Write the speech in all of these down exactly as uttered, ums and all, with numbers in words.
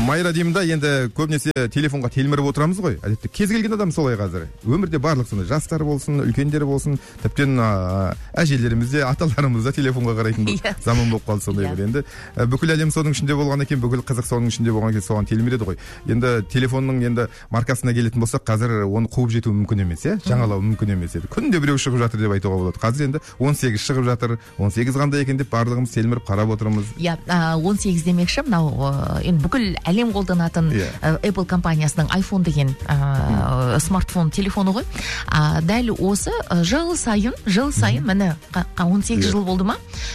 Майра деймін да, енді көбінесе телефонға телміріп отырамыз ғой. Әдетте кез келген адам солай қазір. Өмірде барлық сондай жастар болсын, үлкендер болсын, тіптен әжелеріміз де, аталарымыз да телефонға қарайтын заман болып қалды сондай бір. Енді бүкіл әлем соның ішінде болған екен, бүкіл қызық соның ішінде болған екен, соған телміреді ғой. Енді телефонның енді маркасына келетін болсақ, қазір оны қуып жету мүмкін емес, иә? Жаңалау мүмкін емес еді. Күнде біреу шығып жатыр деп айтуға болады. Қазір енді он сегіз шығып жатыр. он сегіз қандай екен деп барлығымыз телміріп қарап отырмыз. Иә, он сегіз демекші, мынау енді бүкіл әлем қолданатын Apple компаниясының iPhone деген смартфон телефоны ғой. Дәл осы жыл сайын, жыл сайын, міне он сегіз жыл болды ма?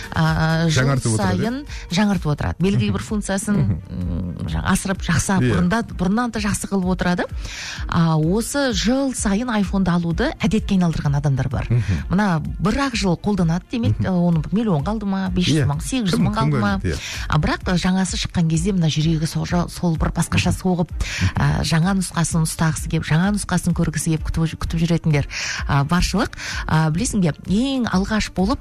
Жыл сайын жаңартып отырады. Белгілі бір функциясын асырып, жақсы, бұрыннан да жақсы қылып отырады. Осы жыл сайын iPhone-ды алуды әдетке айналдырған адамдар бар. Мына бір-ақ жыл қолданады демек, оны миллион қалды ма, бес жүз мың, сегіз жүз мың қалды ма? Бірақ жаңасы шыққан кезде мына жүрегі сол бір басқаша соғып, жаңа нұсқасын ұстағысы келіп, жаңа нұсқасын көргісі келіп күтіп жүретіндер баршылық. Білесің бе, ең алғаш болып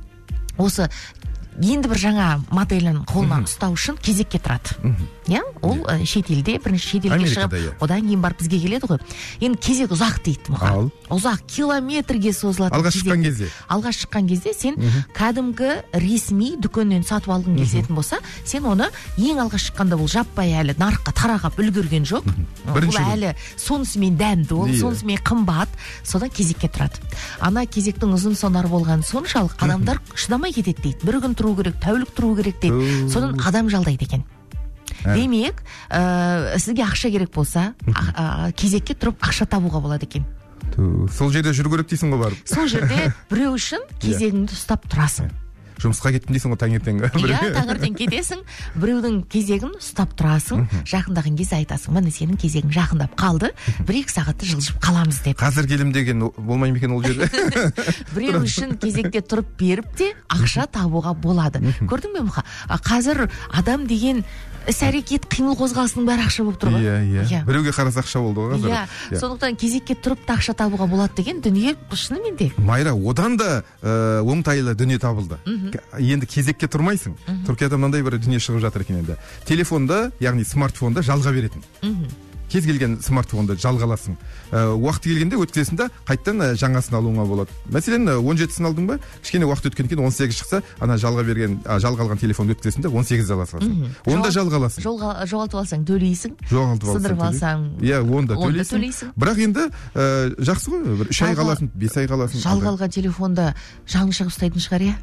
осы енді бір жаңа моделін қолынан ұстау үшін кезекке тұрады. Иә, ол шетелде, бірінші шетелге шығып, одан кейін барып бізге келеді ғой. Енді кезек ұзақ дейді мұқан. Ұзақ, километрге созылады. Алғаш шыққан кезде. Алғаш шыққан кезде сен кәдімгі ресми дүкеннен сатып алғың келсетін болса, сен оны ең алғаш шыққанда бұл жаппай әлі нарыққа тарағап үлгерген жоқ. Бұл әлі сонысымен дәмді, ол сонысымен қымбат, содан кезекке тұрады. Ана кезектің ұзын сонар болған соншалық адамдар шыдамай кетеді дейді. Бір күн тұру керек, тәулік тұру керек дейді. Содан адам жалдайды екен. Демек, сізге ақша керек болса, кезекке тұрып ақша табуға болады екен. Сол жерде жүру керек дейсің ғой барып. Сол жерде біреу үшін кезегіңді ұстап тұрасың. Жұмысқа кеттім дейсің ғой таңертең. Иә, таңертең кетесің, біреудің кезегін ұстап тұрасың, жақындаған кезде айтасың, міне сенің кезегің жақындап қалды, бір-екі сағатты жылжып қаламыз деп. Қазір келім деген болмай ма екен ол жерде? Біреу үшін кезекте тұрып беріп те ақша табуға болады. Көрдің бе Мұха? Қазір адам деген іс-әрекет, қимыл қозғалысының бәрі ақша болып тұр ғой. Иә, иә. Біреуге қараса ақша болды ғой қазір. Иә, сондықтан кезекке тұрып та ақша табуға болады деген дүние шынымен де. Майра, одан да оңтайлы дүние табылды. Енді кезекке тұрмайсың. Түркияда мынандай бір дүние шығып жатыр екен енді. Телефонда, яғни смартфонда жалға беретін. Кез келген смартфонды жалға аласың. Уақыты келгенде өткізесің да қайттан жаңасын алуыңа болады. Мәселен он жетісін алдың ба, кішкене уақыт өткен кейін он сегіз шықса, ана жалға берген, жалға алған телефонды өткізесің да он сегіз аласың. Онда жалға аласың. Жоғалтып алсаң төлейсің. Жоғалтып алсаң. Сыдырып алсаң. Иә, онда төлейсің. Бірақ енді жақсы ғой, бір үш айға аласың, бес айға аласың. Жалға алған телефонды жаның шығып ұстайтын шығар, иә?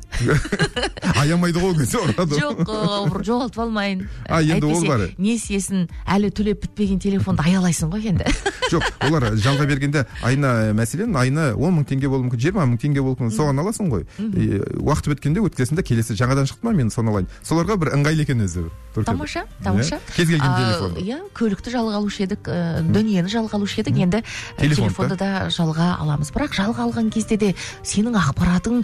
Аямайды ғой өзі ұрады. Жоқ, жоғалтып алмайын. А, енді ол бар. Несиесін әлі төлеп бітпеген телефон аялайсың ғой енді. Жоқ, олар жалға бергенде айына, мәселен, айына он мың теңге болуы мүмкін, жиырма мың теңге болуы мүмкін, соған аласың ғой. Уақыт біткенде өткізесің да келесі жаңадан шықты ма, мен соны алайын. Соларға бір ыңғайлы екен өзі. Тамаша, тамаша. Кез келген телефон. Иә, көлікті жалға алушы едік, дүниені жалға алушы едік, енді телефонды да жалға аламыз. Бірақ жалға алған кезде де сенің ақпаратың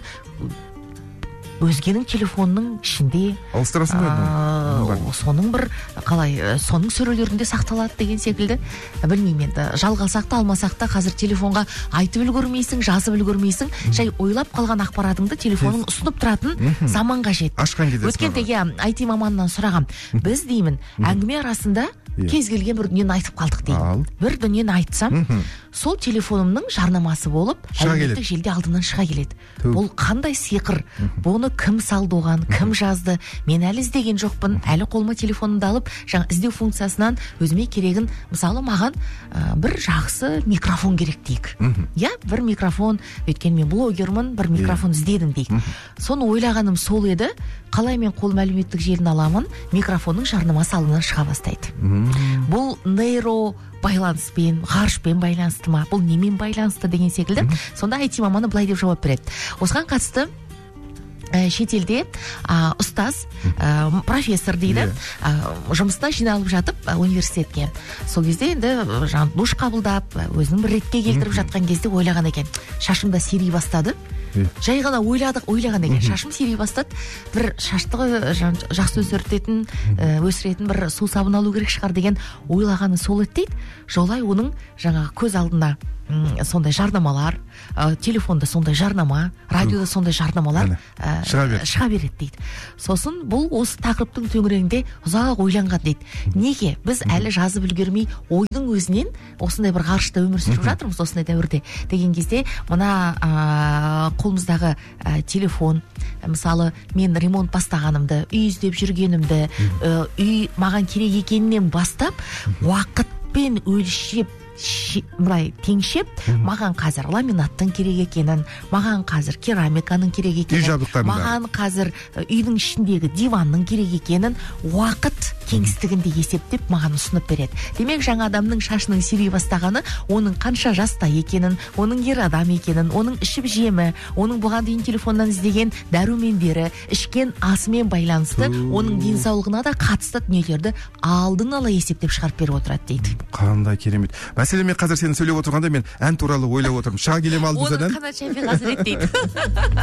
өзгенің телефонының ішінде ауыстырасың ғой. Соның бір қалай, соның сөрелерінде сақталады деген секілді. Білмеймін енді, жалға алсақ та алмасақ та қазір телефонға айтып үлгермейсің, жазып үлгермейсің, жай ойлап қалған ақпаратыңды телефоның ұсынып тұратын заманға жетті. Ашқан кезде өткенде я ай ти маманынан сұрағам. Біз деймін, әңгіме арасында кез келген бір дүниені айтып қалдық деймін. Бір дүниені айтсам, сол телефонымның жарнамасы болып, әлеуметтік желіде алдымнан шыға келеді. Бұл қандай сиқыр? Бұны кім салды оған, кім жазды? Мен әлі іздеген жоқпын, әлі қолыма телефонымды алып, жаңа іздеу функциясынан өзіме керегін, мысалы маған бір жақсы микрофон керек дейік. Я, бір микрофон, өйткені мен блогермін, бір микрофон іздедім дейік. Соны ойлағаным сол еді, қалай мен қолым әлеуметтік желіні аламын, микрофонның жарнамасы алдынан шыға бастайды. Бұл нейро байланыспен, ғарышпен байланысты ма, бұл немен байланысты деген секілді. Сонда ай ти маманы былай деп жауап береді. Осыған қатысты шетелде ұстаз, профессор дейді, жұмысына жиналып жатып университетке. Сол кезде енді душ қабылдап, өзінің бір ретке келтіріп жатқан кезде ойлаған екен. Шашымда серей бастады. Жай ғана ойладық, ойлаған екен. Шашым серей бастады. Бір шаштығы жақсы өсіртетін, өсіретін бір су сабын алу керек шығар деген ойлағаны сол еді дейді. Жолай оның жаңағы көз алдына сондай жарнамалар, телефонда сондай жарнама, радиода сондай жарнамалар шыға береді дейді. Сосын бұл осы тақырыптың төңірегінде ұзақ ойланған дейді. Неге біз әлі жазып үлгермей ойдың өзінен осындай бір ғарышта өмір сүріп жатырмыз осындай дәуірде деген кезде, мына қолымыздағы телефон, мысалы мен ремонт бастағанымды, үй іздеп жүргенімді, үй маған керек екенінен бастап уақытпен өлшеп былай теңшеп, маған қазір ламинаттың керек екенін, маған қазір керамиканың керек екенін, маған қазір үйдің ішіндегі диванның керек екенін уақыт кеңістігінде есептеп маған ұсынып береді. Демек, жаңа адамның шашының сирей бастағаны оның қанша жаста екенін, оның ер адам екенін, оның ішіп жемі, оның бұған дейін телефоннан іздеген дәрумендері, ішкен асымен байланысты оның денсаулығына да қатысты дүниелерді алдын ала есептеп шығарып беріп отырады дейді. Қандай керемет. Мәселен, мен қазір сені сөйлеп отырғанда мен ән туралы ойлап отырмын. Шыға келем алдыңыздан ән? Оның қанат Шәйхи Хазірет дейді.